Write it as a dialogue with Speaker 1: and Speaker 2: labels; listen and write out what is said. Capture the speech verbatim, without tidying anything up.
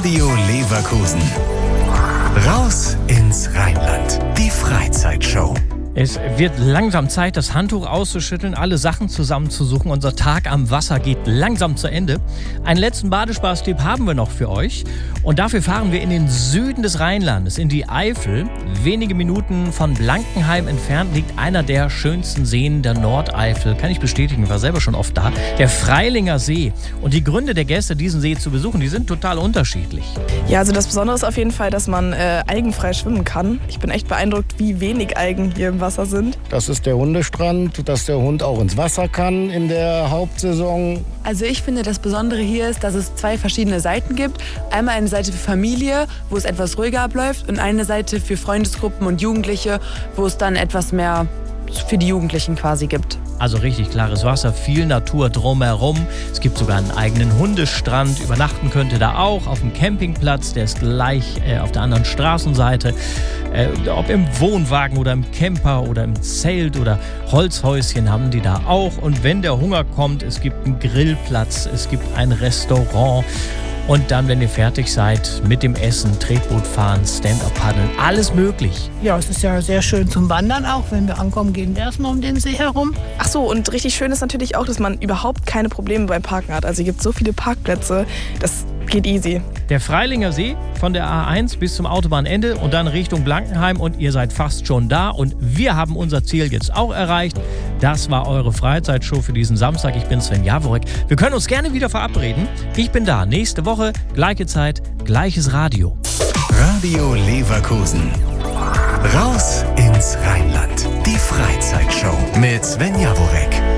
Speaker 1: Radio Leverkusen. Raus ins Rheinland. Die Freizeitshow.
Speaker 2: Es wird langsam Zeit, das Handtuch auszuschütteln, alle Sachen zusammenzusuchen. Unser Tag am Wasser geht langsam zu Ende. Einen letzten Badespaß-Tipp haben wir noch für euch. Und dafür fahren wir in den Süden des Rheinlandes, in die Eifel. Wenige Minuten von Blankenheim entfernt liegt einer der schönsten Seen der Nordeifel. Kann ich bestätigen, ich war selber schon oft da. Der Freilinger See. Und die Gründe der Gäste, diesen See zu besuchen, die sind total unterschiedlich.
Speaker 3: Ja, also das Besondere ist auf jeden Fall, dass man äh, algenfrei schwimmen kann. Ich bin echt beeindruckt, wie wenig Algen hier im Wasser sind.
Speaker 4: Das ist der Hundestrand, dass der Hund auch ins Wasser kann in der Hauptsaison.
Speaker 5: Also ich finde, das Besondere hier ist, dass es zwei verschiedene Seiten gibt. Einmal eine Seite für Familie, wo es etwas ruhiger abläuft, und eine Seite für Freundesgruppen und Jugendliche, wo es dann etwas mehr für die Jugendlichen quasi gibt.
Speaker 2: Also richtig klares Wasser, viel Natur drumherum. Es gibt sogar einen eigenen Hundestrand. Übernachten könnt ihr da auch auf dem Campingplatz. Der ist gleich äh, auf der anderen Straßenseite. Äh, ob im Wohnwagen oder im Camper oder im Zelt oder Holzhäuschen haben die da auch. Und wenn der Hunger kommt, es gibt einen Grillplatz, es gibt ein Restaurant. Und dann, wenn ihr fertig seid mit dem Essen, Tretboot fahren, Stand-up-Paddeln, alles möglich.
Speaker 6: Ja, es ist ja sehr schön zum Wandern auch. Wenn wir ankommen, gehen wir erstmal um den See herum.
Speaker 3: Ach so, und richtig schön ist natürlich auch, dass man überhaupt keine Probleme beim Parken hat. Also hier gibt es so viele Parkplätze, das geht easy.
Speaker 2: Der Freilinger See von der A eins bis zum Autobahnende und dann Richtung Blankenheim, und ihr seid fast schon da. Und wir haben unser Ziel jetzt auch erreicht. Das war eure Freizeitshow für diesen Samstag. Ich bin Sven Jaworek. Wir können uns gerne wieder verabreden. Ich bin da. Nächste Woche, gleiche Zeit, gleiches Radio.
Speaker 1: Radio Leverkusen. Raus ins Rheinland. Die Freizeitshow mit Sven Jaworek.